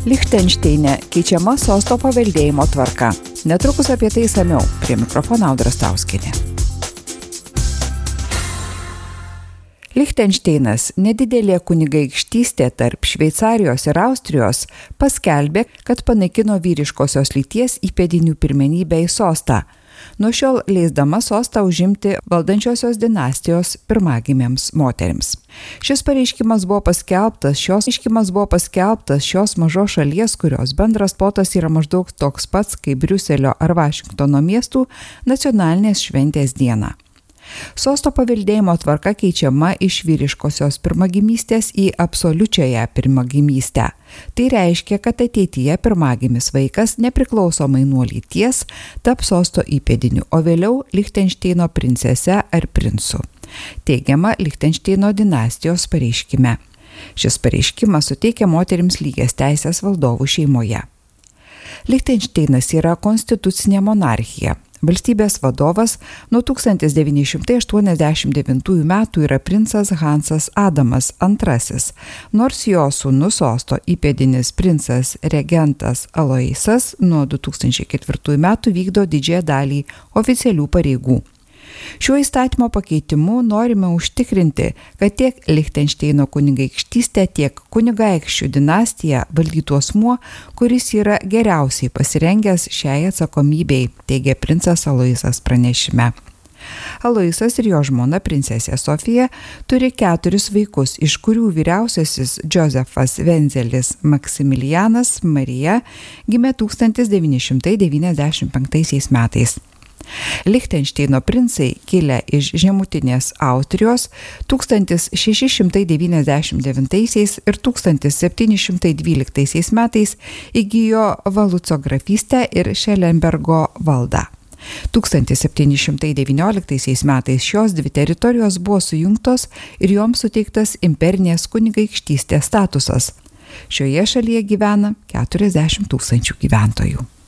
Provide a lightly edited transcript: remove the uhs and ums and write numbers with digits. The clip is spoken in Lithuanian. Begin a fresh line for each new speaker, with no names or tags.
Lichtenšteine keičiama sosto paveldėjimo tvarka. Netrukus apie tai išsamiau. Prie mikrofono Audra Stauskienė. Lichtenšteinas, nedidelė kunigaikštystė tarp Šveicarijos ir Austrijos, paskelbė, kad panaikino vyriškosios lyties įpėdinių pirmenybę į sostą, nuo šiol leisdama sostą užimti valdančiosios dinastijos pirmagimėms moterims. Šis pareiškimas buvo paskelbtas šios mažos šalies, kurios bendras plotas yra maždaug toks pats kaip Briuselio ar Vašingtono miestų nacionalinės šventės diena. Sosto paveldėjimo tvarka keičiama iš vyriškosios pirmagimystės į absoliučiąją pirmagimystę. Tai reiškia, kad ateityje pirmagimis vaikas nepriklausomai nuo lyties taps sosto įpėdiniu, o vėliau Lichtenšteino princese ar princu. Teigiama Lichtenšteino dinastijos pareiškime. Šis pareiškimas suteikia moterims lygias teisės valdovų šeimoje. Lichtenšteinas yra konstitucinė monarchija. Valstybės vadovas nuo 1989 metų yra princas Hansas Adamas II, nors jo sūnus sosto įpėdinis princas regentas Aloisas nuo 2004 metų vykdo didžiąją dalį oficialių pareigų. Šiuo įstatymo pakeitimu norime užtikrinti, kad tiek Lichtenšteino kunigaikštystė, tiek kunigaikščių dinastija valdytų asmuo, kuris yra geriausiai pasirengęs šiai atsakomybei, teigia princas Aloisas pranešime. Aloisas ir jo žmona princesė Sofija turi 4 vaikus, iš kurių vyriausiasis Džozefas Venzelis Maksimilianas Marija gimė 1995 metais. Lichtenšteino princai, kilę iš žemutinės Austrijos, 1699 ir 1712 metais įgijo Valuco grafystę ir Šelenbergo valdą. 1719 metais šios dvi teritorijos buvo sujungtos ir joms suteiktas imperinės kunigaikštystės statusas. Šioje šalyje gyvena 40 000 gyventojų.